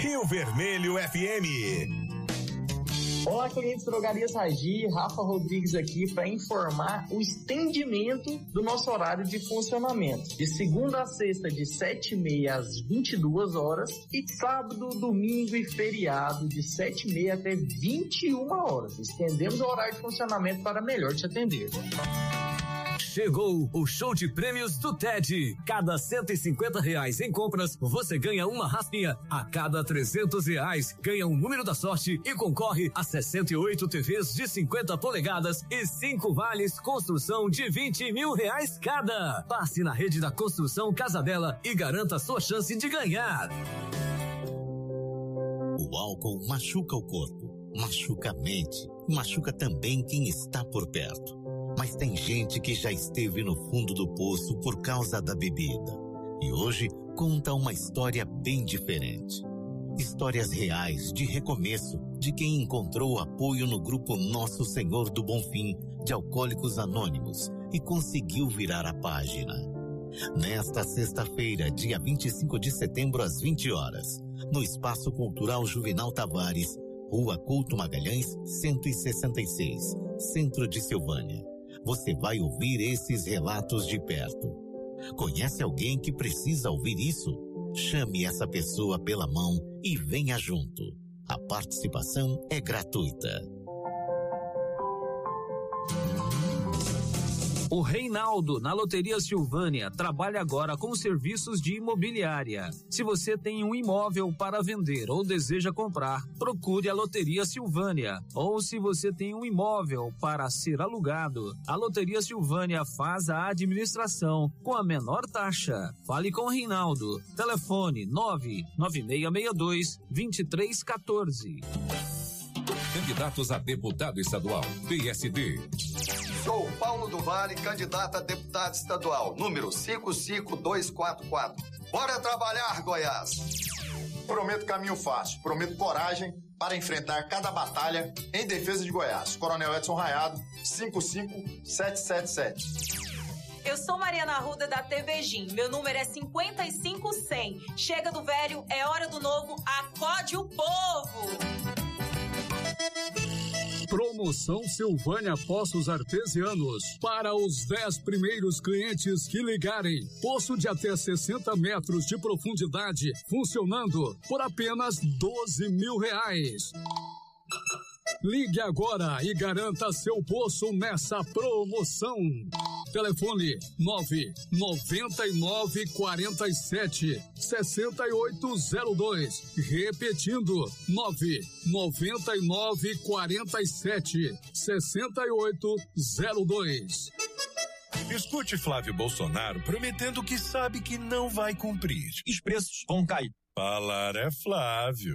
Rio Vermelho FM. Olá, clientes Drogarias Ragi, Rafa Rodrigues aqui para informar o estendimento do nosso horário de funcionamento. De segunda a sexta, de 7h30 às 22 horas e sábado, domingo e feriado, de 7h30 até 21 horas. Estendemos o horário de funcionamento para melhor te atender. Chegou o show de prêmios do TED. Cada R$150 em compras, você ganha uma raspinha. A cada R$300, ganha um número da sorte e concorre a 68 TVs de 50 polegadas e 5 vales construção de R$20 mil cada. Passe na rede da Construção Casa Bela e garanta a sua chance de ganhar. O álcool machuca o corpo, machuca a mente, machuca também quem está por perto. Mas tem gente que já esteve no fundo do poço por causa da bebida. E hoje conta uma história bem diferente. Histórias reais de recomeço de quem encontrou apoio no grupo Nosso Senhor do Bonfim de Alcoólicos Anônimos e conseguiu virar a página. Nesta sexta-feira, dia 25 de setembro, às 20 horas, no Espaço Cultural Juvenal Tavares, Rua Couto Magalhães, 166, Centro de Silvânia. Você vai ouvir esses relatos de perto. Conhece alguém que precisa ouvir isso? Chame essa pessoa pela mão e venha junto. A participação é gratuita. O Reinaldo, na Loteria Silvânia, trabalha agora com serviços de imobiliária. Se você tem um imóvel para vender ou deseja comprar, procure a Loteria Silvânia. Ou se você tem um imóvel para ser alugado, a Loteria Silvânia faz a administração com a menor taxa. Fale com o Reinaldo. Telefone 99662-2314. Candidatos a deputado estadual, PSD. Sou Paulo do Vale, candidato a deputado estadual, número 55244. Bora trabalhar, Goiás! Prometo caminho fácil, prometo coragem para enfrentar cada batalha em defesa de Goiás. Coronel Edson Raiado, 55777. Eu sou Mariana Arruda da TV Gin. Meu número é 55100. Chega do velho, é hora do novo. Acode o povo! Promoção Silvânia Poços Artesianos. Para os 10 primeiros clientes que ligarem. Poço de até 60 metros de profundidade, funcionando por apenas R$12 mil. Ligue agora e garanta seu poço nessa promoção. Telefone 99947-6802. Repetindo, 99947-6802. Escute Flávio Bolsonaro prometendo que sabe que não vai cumprir. Os preços vão cair. Falar é Flávio.